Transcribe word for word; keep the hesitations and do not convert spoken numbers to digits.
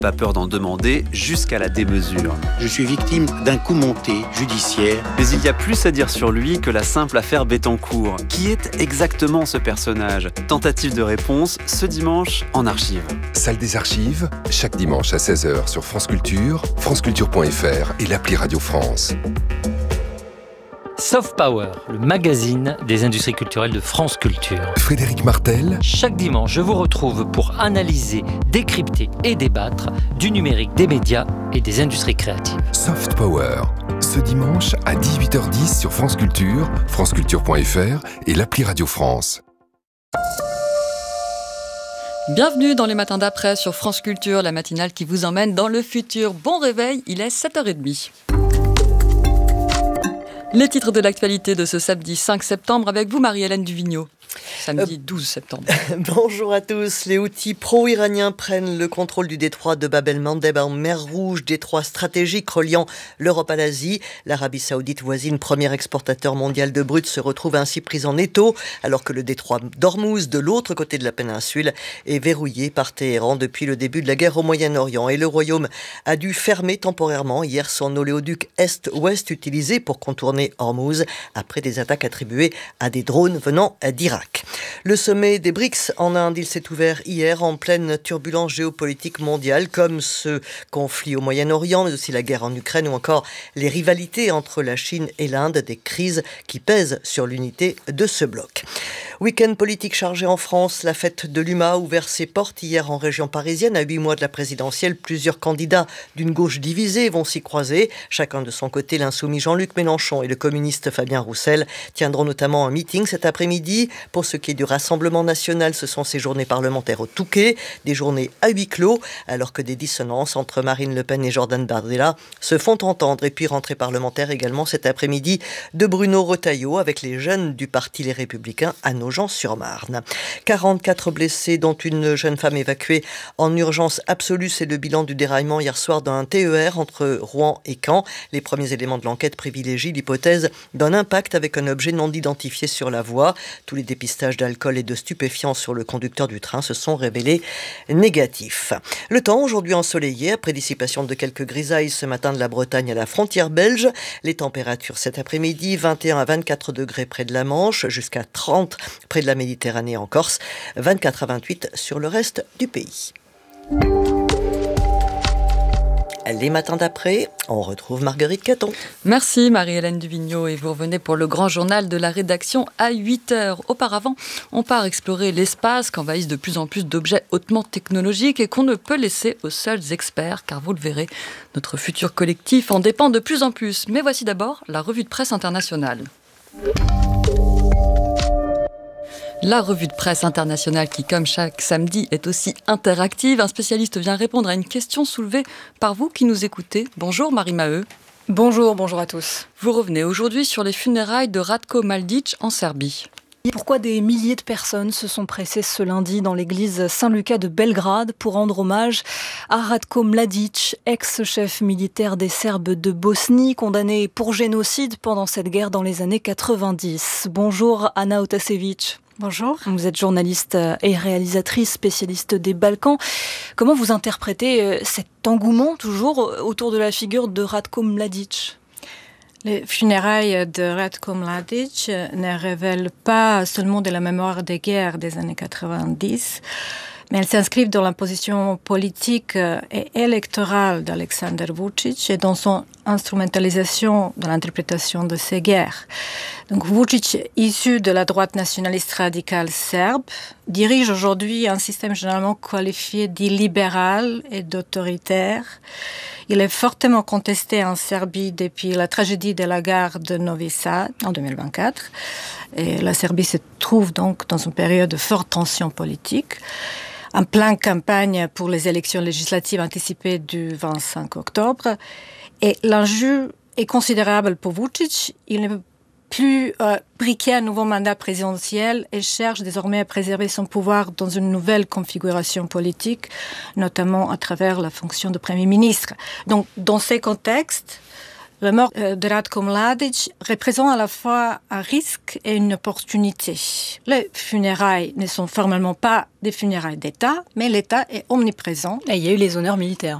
Pas peur d'en demander jusqu'à la démesure. Je suis victime d'un coup monté judiciaire. Mais il y a plus à dire sur lui que la simple affaire Bettencourt. Qui est exactement ce personnage ? Tentative de réponse ce dimanche en archive. Salle des archives, chaque dimanche à seize heures sur France Culture, franceculture point f r et l'appli Radio France. Soft Power, le magazine des industries culturelles de France Culture. Frédéric Martel. Chaque dimanche, je vous retrouve pour analyser, décrypter et débattre du numérique, des médias et des industries créatives. Soft Power, ce dimanche à dix-huit heures dix sur France Culture, franceculture point f r et l'appli Radio France. Bienvenue dans les matins d'après sur France Culture, la matinale qui vous emmène dans le futur. Bon réveil, il est sept heures trente. Les titres de l'actualité de ce samedi cinq septembre avec vous, Marie-Hélène Duvigneau. Samedi douze septembre. Bonjour à tous. Les Houthis pro-iraniens prennent le contrôle du détroit de Bab el-Mandeb en mer Rouge, détroit stratégique reliant l'Europe à l'Asie. L'Arabie Saoudite voisine, premier exportateur mondial de brut, se retrouve ainsi pris en étau, alors que le détroit d'Ormuz, de l'autre côté de la péninsule, est verrouillé par Téhéran depuis le début de la guerre au Moyen-Orient. Et le Royaume a dû fermer temporairement hier son oléoduc Est-Ouest utilisé pour contourner Ormuz après des attaques attribuées à des drones venant d'Irak. Le sommet des BRICS en Inde, il s'est ouvert hier en pleine turbulence géopolitique mondiale, comme ce conflit au Moyen-Orient, mais aussi la guerre en Ukraine ou encore les rivalités entre la Chine et l'Inde, des crises qui pèsent sur l'unité de ce bloc. Week-end politique chargé en France, la fête de l'U M A a ouvert ses portes hier en région parisienne. À huit mois de la présidentielle, plusieurs candidats d'une gauche divisée vont s'y croiser. Chacun de son côté, l'insoumis Jean-Luc Mélenchon et le communiste Fabien Roussel tiendront notamment un meeting cet après-midi. Pour ce qui est du Rassemblement national, ce sont ces journées parlementaires au Touquet, des journées à huis clos, alors que des dissonances entre Marine Le Pen et Jordan Bardella se font entendre. Et puis rentrée parlementaire également cet après-midi de Bruno Retailleau avec les jeunes du parti Les Républicains à Nogent-sur-Marne. quarante-quatre blessés, dont une jeune femme évacuée en urgence absolue. C'est le bilan du déraillement hier soir d'un T E R entre Rouen et Caen. Les premiers éléments de l'enquête privilégient l'hypothèse d'un impact avec un objet non identifié sur la voie. Tous les dépistages d'alcool et de stupéfiants sur le conducteur du train se sont révélés négatifs. Le temps aujourd'hui ensoleillé, après dissipation de quelques grisailles ce matin de la Bretagne à la frontière belge. Les températures cet après-midi, vingt et un à vingt-quatre degrés près de la Manche, jusqu'à trente près de la Méditerranée en Corse, vingt-quatre à vingt-huit sur le reste du pays. Les matins d'après, on retrouve Marguerite Caton. Merci Marie-Hélène Duvigneau et vous revenez pour le grand journal de la rédaction à huit heures. Auparavant, on part explorer l'espace qu'envahissent de plus en plus d'objets hautement technologiques et qu'on ne peut laisser aux seuls experts, car vous le verrez, notre futur collectif en dépend de plus en plus. Mais voici d'abord la revue de presse internationale. La revue de presse internationale qui, comme chaque samedi, est aussi interactive. Un spécialiste vient répondre à une question soulevée par vous qui nous écoutez. Bonjour Marie Maheu. Bonjour, bonjour à tous. Vous revenez aujourd'hui sur les funérailles de Ratko Mladic en Serbie. Pourquoi des milliers de personnes se sont pressées ce lundi dans l'église Saint-Lucas de Belgrade pour rendre hommage à Ratko Mladic, ex-chef militaire des Serbes de Bosnie, condamné pour génocide pendant cette guerre dans les années quatre-vingt-dix. Bonjour Anna Otasevic. Bonjour. Vous êtes journaliste et réalisatrice spécialiste des Balkans. Comment vous interprétez cet engouement toujours autour de la figure de Ratko Mladic ? Les funérailles de Ratko Mladic ne révèlent pas seulement de la mémoire des guerres des années quatre-vingt-dix, mais elles s'inscrivent dans la position politique et électorale d'Aleksandar Vučić et dans son instrumentalisation de l'interprétation de ces guerres. Donc Vučić, issu de la droite nationaliste radicale serbe, dirige aujourd'hui un système généralement qualifié d'illibéral et d'autoritaire. Il est fortement contesté en Serbie depuis la tragédie de la gare de Novi Sad en deux mille vingt-quatre. Et la Serbie se trouve donc dans une période de forte tension politique. En pleine campagne pour les élections législatives anticipées du vingt-cinq octobre. Et l'enjeu est considérable pour Vučić. Il ne peut plus euh, briquer un nouveau mandat présidentiel et cherche désormais à préserver son pouvoir dans une nouvelle configuration politique, notamment à travers la fonction de Premier ministre. Donc, dans ces contextes, La mort de Ratko Mladic représente à la fois un risque et une opportunité. Les funérailles ne sont formellement pas des funérailles d'État, mais l'État est omniprésent. Et il y a eu les honneurs militaires.